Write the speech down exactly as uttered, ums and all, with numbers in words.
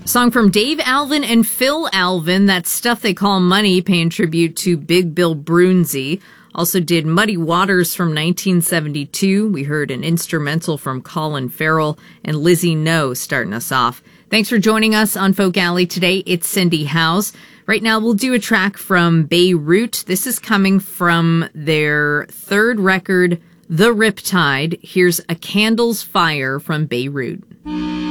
Song from Dave Alvin and Phil Alvin, That's Stuff They Call Money, paying tribute to Big Bill Broonzy. Also did Muddy Waters from nineteen seventy-two. We heard an instrumental from Colin Farrell, and Lizzie No starting us off. Thanks for joining us on Folk Alley today. It's Cindy House. Right now we'll do a track from Beirut. This is coming from their third record, The Riptide. Here's A Candle's Fire from Beirut.